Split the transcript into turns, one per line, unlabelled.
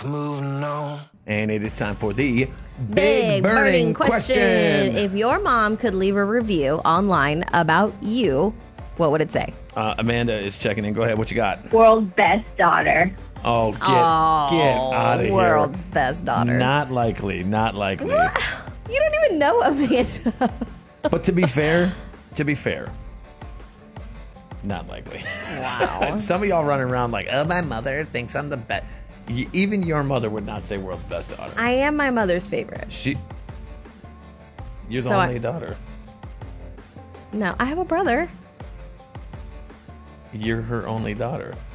Moving on.
And it is time for the
Big burning question. If your mom could leave a review online about you, what would it say?
Amanda is checking in. Go ahead. What you got?
World's best daughter.
Oh, get out of here.
World's best daughter.
Not likely. Not likely.
You don't even know Amanda.
But to be fair, not likely.
Wow.
Some of y'all running around like, oh, my mother thinks I'm the best. Even your mother would not say world's best daughter.
I am my mother's favorite.
You're the only daughter.
No, I have a brother.
You're her only daughter.